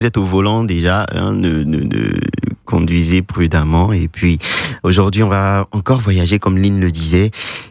Vous êtes au volant déjà, hein, ne conduisez prudemment. Et puis aujourd'hui, on va encore voyager comme Lynn le disait.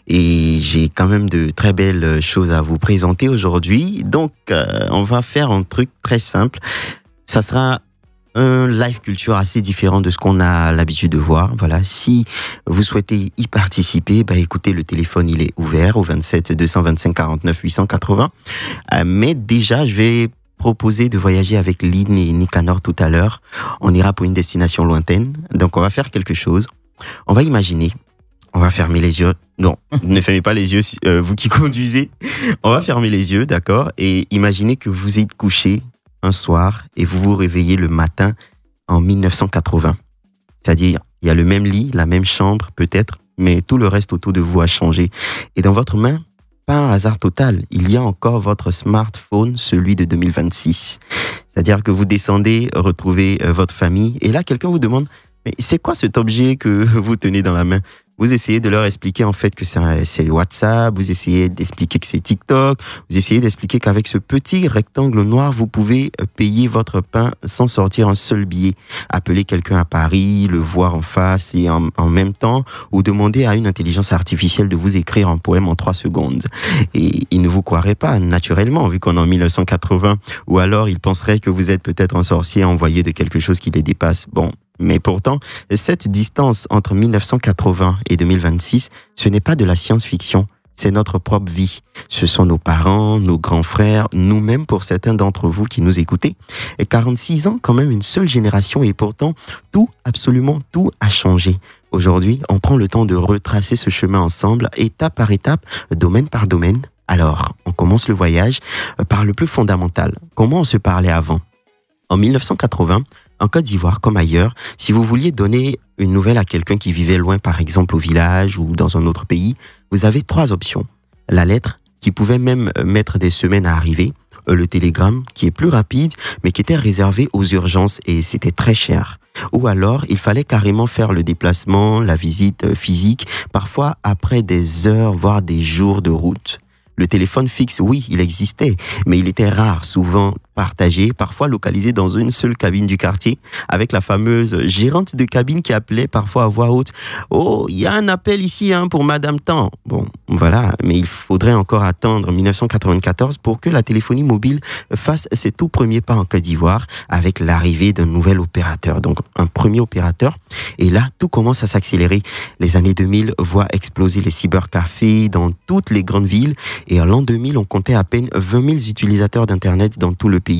Et j'ai quand même de très belles choses à vous présenter aujourd'hui. Donc, on va faire un truc très simple. Ça sera un live culture assez différent de ce qu'on a l'habitude de voir. Voilà, si vous souhaitez y participer, écoutez, le téléphone il est ouvert au 27 225 49 880. Mais déjà, je vais proposer de voyager avec Lynn et Nicanor tout à l'heure. On ira pour une destination lointaine. Donc, on va faire quelque chose. On va imaginer. On va fermer les yeux. Non, ne fermez pas les yeux, vous qui conduisez. On va fermer les yeux, d'accord? Et imaginez que vous êtes couché un soir et vous vous réveillez le matin en 1980. C'est-à-dire, il y a le même lit, la même chambre peut-être, mais tout le reste autour de vous a changé. Et dans votre main, pas un hasard total, il y a encore votre smartphone, celui de 2026. C'est-à-dire que vous descendez, retrouvez votre famille, et là, quelqu'un vous demande, mais c'est quoi cet objet que vous tenez dans la main? Vous essayez de leur expliquer en fait que c'est WhatsApp, vous essayez d'expliquer que c'est TikTok, vous essayez d'expliquer qu'avec ce petit rectangle noir, vous pouvez payer votre pain sans sortir un seul billet. Appeler quelqu'un à Paris, le voir en face et en même temps, ou demander à une intelligence artificielle de vous écrire un poème en 3 secondes. Et il ne vous croirait pas naturellement, vu qu'on est en 1980, ou alors il penserait que vous êtes peut-être un sorcier envoyé de quelque chose qui les dépasse. Bon. Mais pourtant, cette distance entre 1980 et 2026, ce n'est pas de la science-fiction, c'est notre propre vie. Ce sont nos parents, nos grands frères, nous-mêmes pour certains d'entre vous qui nous écoutez. Et 46 ans, quand même une seule génération, et pourtant, tout, absolument tout a changé. Aujourd'hui, on prend le temps de retracer ce chemin ensemble, étape par étape, domaine par domaine. Alors, on commence le voyage par le plus fondamental. Comment on se parlait avant? En 1980, en Côte d'Ivoire, comme ailleurs, si vous vouliez donner une nouvelle à quelqu'un qui vivait loin, par exemple au village ou dans un autre pays, vous avez 3 options. La lettre, qui pouvait même mettre des semaines à arriver. Le télégramme, qui est plus rapide, mais qui était réservé aux urgences et c'était très cher. Ou alors, il fallait carrément faire le déplacement, la visite physique, parfois après des heures, voire des jours de route. Le téléphone fixe, oui, il existait, mais il était rare, souvent partagé, parfois localisé dans une seule cabine du quartier, avec la fameuse gérante de cabine qui appelait parfois à voix haute. « Oh, il y a un appel ici pour Madame Tan. » Bon, voilà, mais il faudrait encore attendre 1994 pour que la téléphonie mobile fasse ses tout premiers pas en Côte d'Ivoire, avec l'arrivée d'un nouvel opérateur, donc un premier opérateur. Et là, tout commence à s'accélérer. Les années 2000 voient exploser les cybercafés dans toutes les grandes villes. Et en l'an 2000, on comptait à peine 20 000 utilisateurs d'Internet dans tout le pays.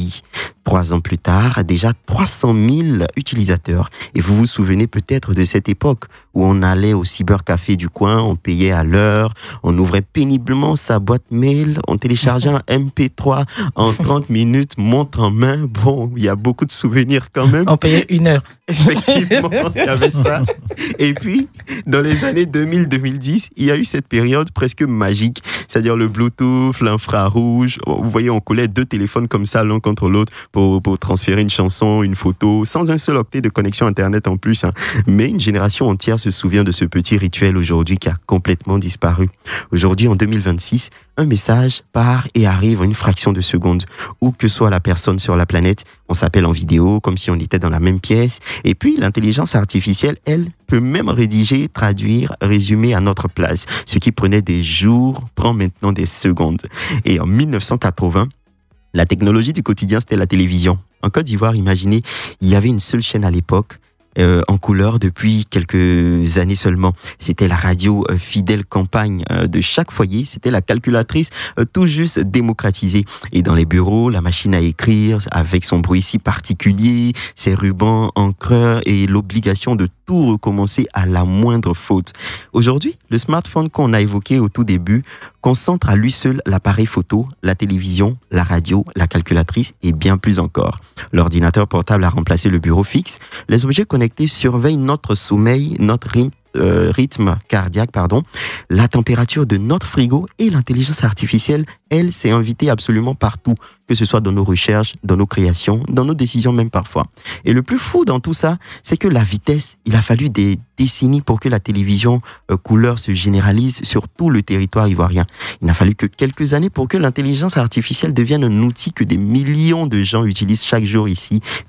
3 ans plus tard, déjà 300 000 utilisateurs. Et vous vous souvenez peut-être de cette époque où on allait au cybercafé du coin, on payait à l'heure, on ouvrait péniblement sa boîte mail, on téléchargeait un MP3 en 30 minutes, montre en main. Bon, il y a beaucoup de souvenirs quand même. On payait 1 heure. Effectivement, il y avait ça. Et puis, dans les années 2000-2010, il y a eu cette période presque magique, c'est-à-dire le Bluetooth, l'infrarouge. Vous voyez, on collait 2 téléphones comme ça l'un contre l'autre pour transférer une chanson, une photo, sans un seul octet de connexion Internet en plus. Mais une génération entière se souvient de ce petit rituel aujourd'hui qui a complètement disparu. Aujourd'hui, en 2026, un message part et arrive en une fraction de seconde. Où que soit la personne sur la planète, on s'appelle en vidéo, comme si on était dans la même pièce. Et puis, l'intelligence artificielle, elle, peut même rédiger, traduire, résumer à notre place. Ce qui prenait des jours prend maintenant des secondes. Et en 1980, la technologie du quotidien, c'était la télévision. En Côte d'Ivoire, imaginez, il y avait une seule chaîne à l'époque, en couleur depuis quelques années seulement. C'était la radio fidèle campagne de chaque foyer. C'était la calculatrice tout juste démocratisée. Et dans les bureaux, la machine à écrire avec son bruit si particulier, ses rubans encreurs et l'obligation de tout recommencer à la moindre faute. Aujourd'hui, le smartphone qu'on a évoqué au tout début concentre à lui seul l'appareil photo, la télévision, la radio, la calculatrice et bien plus encore. L'ordinateur portable a remplacé le bureau fixe. Les objets connectés surveillent notre sommeil, notre rythme rythme cardiaque, la température de notre frigo et l'intelligence artificielle, elle, s'est invitée absolument partout, que ce soit dans nos recherches, dans nos créations, dans nos décisions même parfois. Et le plus fou dans tout ça, c'est que la vitesse, il a fallu des décennies pour que la télévision couleur se généralise sur tout le territoire ivoirien. Il n'a fallu que quelques années pour que l'intelligence artificielle devienne un outil que des millions de gens utilisent chaque jour ici,